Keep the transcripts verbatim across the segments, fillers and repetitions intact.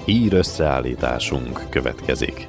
Hír összeállításunk következik.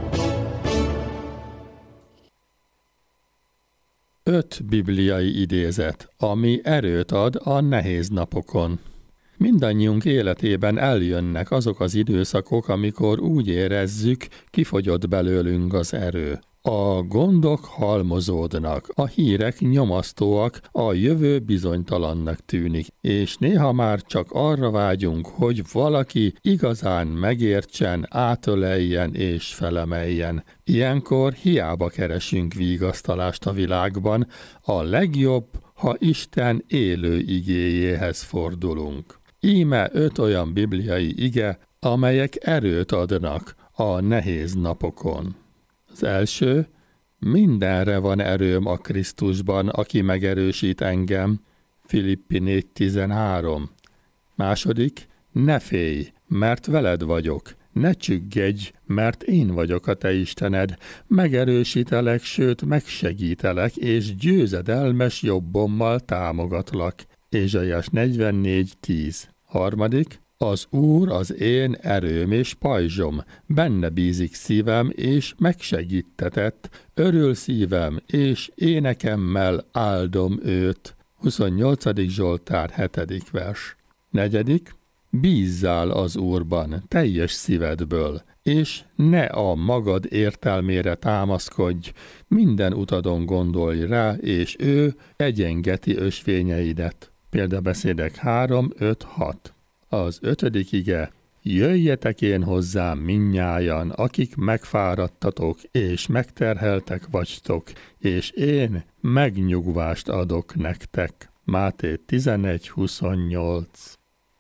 Öt bibliai idézet, ami erőt ad a nehéz napokon. Mindannyiunk életében eljönnek azok az időszakok, amikor úgy érezzük, kifogyott belőlünk az erő. A gondok halmozódnak, a hírek nyomasztóak, a jövő bizonytalannak tűnik, és néha már csak arra vágyunk, hogy valaki igazán megértsen, átöleljen és felemeljen. Ilyenkor hiába keresünk vigasztalást a világban, a legjobb, ha Isten élő igéjéhez fordulunk. Íme öt olyan bibliai ige, amelyek erőt adnak a nehéz napokon. Az első, mindenre van erőm a Krisztusban, aki megerősít engem, Filippi négy tizenhárom. Második, ne félj, mert veled vagyok, ne csüggedj, mert én vagyok a te Istened, megerősítelek, sőt megsegítelek, és győzedelmes jobbommal támogatlak. Ézsaiás negyvennégy tíz. Harmadik, az Úr az én erőm és pajzsom, benne bízik szívem, és megsegítetett, örül szívem, és énekemmel áldom őt. huszonnyolcadik Zsoltár hetedik vers. Negyedik, bízzál az Úrban teljes szívedből, és ne a magad értelmére támaszkodj, minden utadon gondolj rá, és ő egyengeti ösvényeidet. Példabeszédek három öt hat. Az ötödik ige, jöjjetek én hozzám mindnyájan, akik megfáradtatok és megterheltek vagytok, és én megnyugvást adok nektek. Máté tizenegy huszonnyolc.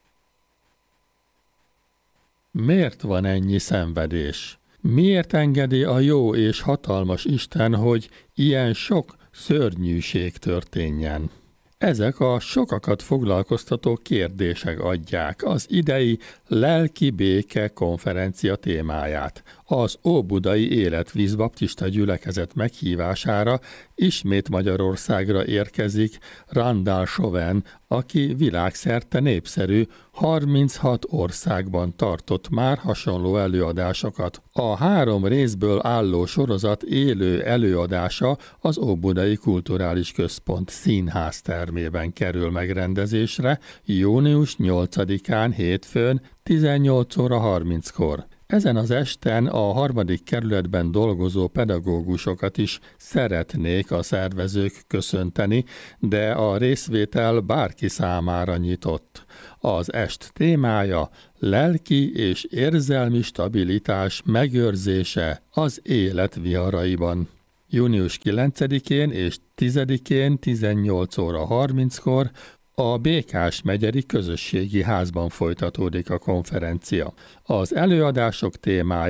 Miért van ennyi szenvedés? Miért engedi a jó és hatalmas Isten, hogy ilyen sok szörnyűség történjen? Ezek a sokakat foglalkoztató kérdések adják az idei Lelki Béke konferencia témáját. Az Óbudai Életvíz Baptista gyülekezet meghívására ismét Magyarországra érkezik Randall Chauvin, aki világszerte népszerű, harminchat országban tartott már hasonló előadásokat. A három részből álló sorozat élő előadása az Óbudai Kulturális Központ színház termében kerül megrendezésre június nyolcadikán hétfőn tizennyolc óra harminckor. Ezen az esten a harmadik kerületben dolgozó pedagógusokat is szeretnék a szervezők köszönteni, de a részvétel bárki számára nyitott. Az est témája lelki és érzelmi stabilitás megőrzése az élet viharaiban. június kilencedikén és tizedikén tizennyolc óra harminckor a Békás megyeri közösségi házban folytatódik a konferencia. Az előadások témája